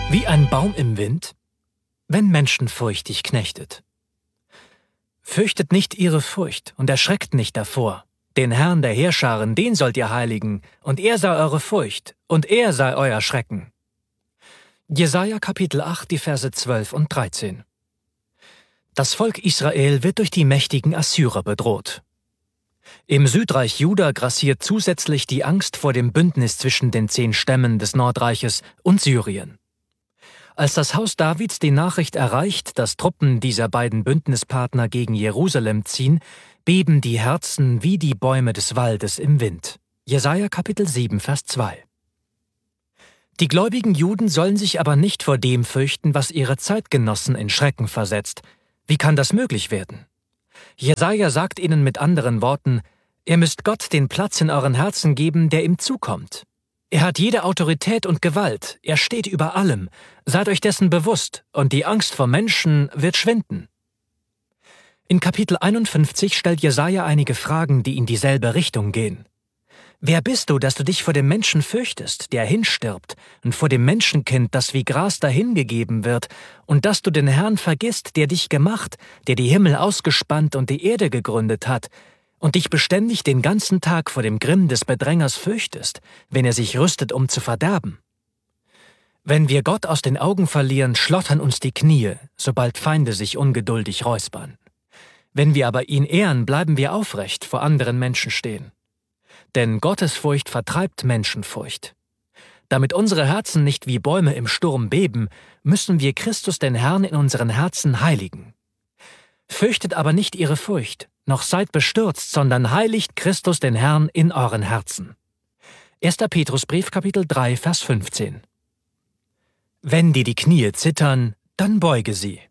Wie ein Baum im Wind, wenn Menschenfurcht dich knechtet. Fürchtet nicht ihre Furcht und erschreckt nicht davor. Den Herrn der Heerscharen, den sollt ihr heiligen, und er sei eure Furcht, und er sei euer Schrecken. Jesaja Kapitel 8, die Verse 12 und 13. Das Volk Israel wird durch die mächtigen Assyrer bedroht. Im Südreich Juda grassiert zusätzlich die Angst vor dem Bündnis zwischen den 10 Stämmen des Nordreiches und Syrien. Als das Haus Davids die Nachricht erreicht, dass Truppen dieser beiden Bündnispartner gegen Jerusalem ziehen, beben die Herzen wie die Bäume des Waldes im Wind. Jesaja Kapitel 7, Vers 2. Die gläubigen Juden sollen sich aber nicht vor dem fürchten, was ihre Zeitgenossen in Schrecken versetzt. Wie kann das möglich werden? Jesaja sagt ihnen mit anderen Worten: Ihr müsst Gott den Platz in euren Herzen geben, der ihm zukommt. Er hat jede Autorität und Gewalt, er steht über allem. Seid euch dessen bewusst, und die Angst vor Menschen wird schwinden. In Kapitel 51 stellt Jesaja einige Fragen, die in dieselbe Richtung gehen. Wer bist du, dass du dich vor dem Menschen fürchtest, der hinstirbt, und vor dem Menschenkind, das wie Gras dahingegeben wird, und dass du den Herrn vergisst, der dich gemacht, der die Himmel ausgespannt und die Erde gegründet hat, und dich beständig den ganzen Tag vor dem Grimm des Bedrängers fürchtest, wenn er sich rüstet, um zu verderben? Wenn wir Gott aus den Augen verlieren, schlottern uns die Knie, sobald Feinde sich ungeduldig räuspern. Wenn wir aber ihn ehren, bleiben wir aufrecht vor anderen Menschen stehen. Denn Gottesfurcht vertreibt Menschenfurcht. Damit unsere Herzen nicht wie Bäume im Sturm beben, müssen wir Christus den Herrn in unseren Herzen heiligen. Fürchtet aber nicht ihre Furcht, noch seid bestürzt, sondern heiligt Christus den Herrn in euren Herzen. 1. Petrusbrief, Kapitel 3, Vers 15. Wenn dir die Knie zittern, dann beuge sie.